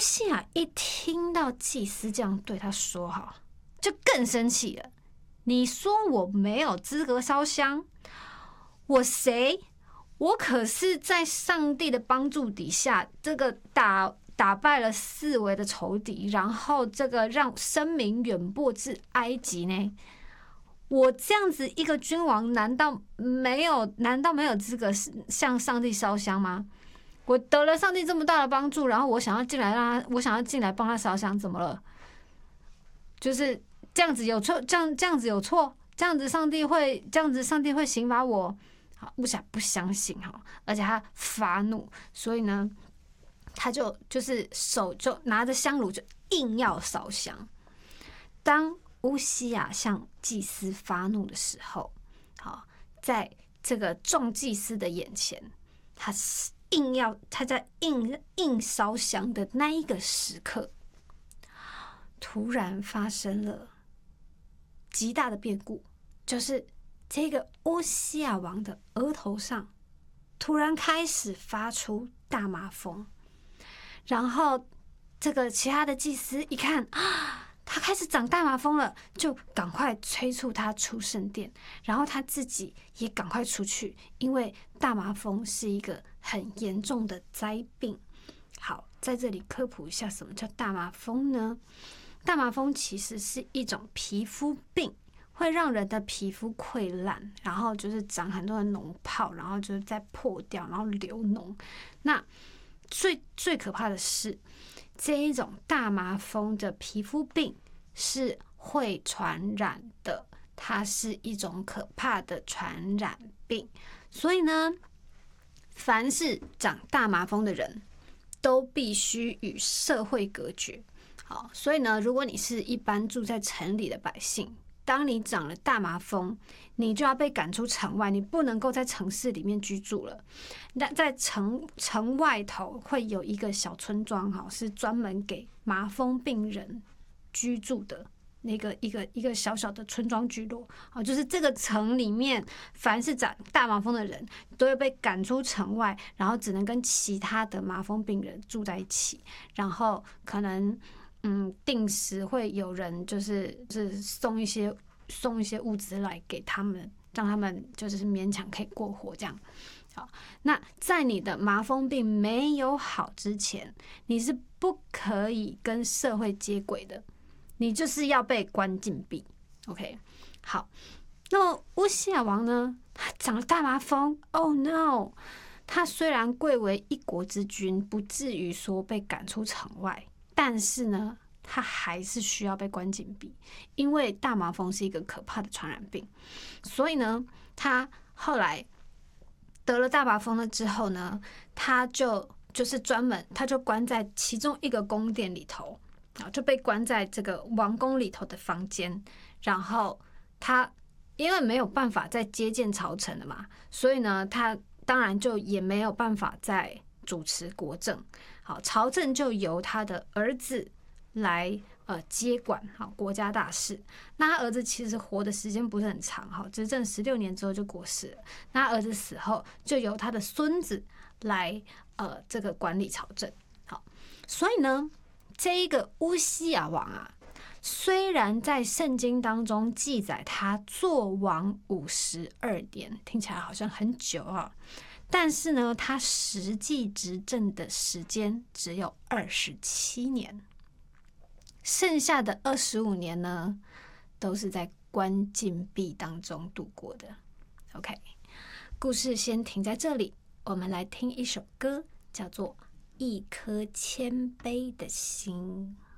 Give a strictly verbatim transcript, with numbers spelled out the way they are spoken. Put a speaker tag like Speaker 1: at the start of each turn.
Speaker 1: 西雅一听到祭司这样对他说，哈，就更生气了。你说我没有资格烧香，我谁？我可是在上帝的帮助底下，这个打打败了四围的仇敌，然后这个让声名远播至埃及呢。我这样子一个君王，难道没有？难道没有资格向上帝烧香吗？我得了上帝这么大的帮助，然后我想要进来让他，我想要进来帮他烧香，怎么了？就是这样子有错，这样这样子有错，这样子上帝会这样子上帝会刑罚我？好，乌西雅不相信哈，而且他发怒，所以呢，他就就是手就拿着香炉就硬要烧香。当乌西雅向祭司发怒的时候，好，在这个众祭司的眼前，他硬要他在硬硬烧香的那一个时刻，突然发生了极大的变故，就是这个乌西雅王的额头上突然开始发出大麻风，然后这个其他的祭司一看啊，他开始长大麻风了，就赶快催促他出圣殿，然后他自己也赶快出去，因为大麻风是一个很严重的灾病。好，在这里科普一下，什么叫大麻风呢？大麻风其实是一种皮肤病，会让人的皮肤溃烂，然后就是长很多的脓泡，然后就是再破掉，然后流脓。那最最可怕的是，这一种大麻风的皮肤病是会传染的，它是一种可怕的传染病。所以呢，凡是长大麻风的人都必须与社会隔绝。好，所以呢，如果你是一般住在城里的百姓，当你长了大麻风，你就要被赶出城外，你不能够在城市里面居住了。那在城城外头会有一个小村庄，哈，是专门给麻风病人居住的那个一个一个小小的村庄聚落。好，就是这个城里面，凡是长大麻风的人都会被赶出城外，然后只能跟其他的麻风病人住在一起，然后可能。嗯，定时会有人就是就是送一些送一些物资来给他们，让他们就是勉强可以过活这样。好，那在你的麻风病没有好之前，你是不可以跟社会接轨的，你就是要被关禁闭。OK， 好，那么乌西雅王呢，他长了大麻风 ，Oh no！ 他虽然贵为一国之君，不至于说被赶出城外。但是呢，他还是需要被关禁闭，因为大麻风是一个可怕的传染病。所以呢，他后来得了大麻风了之后呢，他就就是专门，他就关在其中一个宫殿里头，啊，就被关在这个王宫里头的房间。然后他因为没有办法再接见朝臣了嘛，所以呢，他当然就也没有办法再主持国政。好，朝政就由他的儿子来呃接管好国家大事。那他儿子其实活的时间不是很长，好，执政十六年之后就过世了。那他儿子死后，就由他的孙子来呃这个管理朝政。好，所以呢，这一个乌西雅王啊，虽然在圣经当中记载他做王五十二年，听起来好像很久啊。但是呢，他实际执政的时间只有二十七年，剩下的二十五年呢，都是在关禁闭当中度过的。OK， 故事先停在这里，我们来听一首歌，叫做《一颗谦卑的心》。